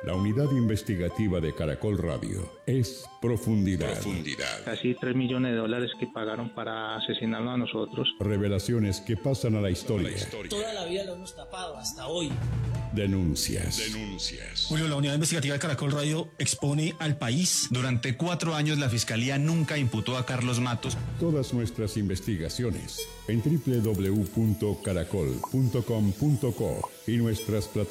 La unidad investigativa de Caracol Radio es Profundidad. Casi $3 millones que pagaron para asesinarnos a nosotros. Revelaciones que pasan a la historia. Toda la vida lo hemos tapado, hasta hoy. Denuncias. Julio, la unidad investigativa de Caracol Radio expone al país. Durante 4 años la Fiscalía nunca imputó a Carlos Matos. Todas nuestras investigaciones en www.caracol.com.co y nuestras plataformas